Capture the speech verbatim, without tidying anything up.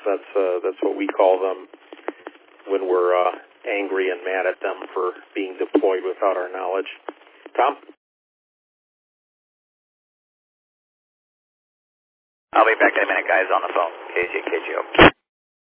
That's uh, that's what we call them when we're uh, angry and mad at them for being deployed without our knowledge. Tom? I'll be back in a minute, guys, on the phone. K G, K G O.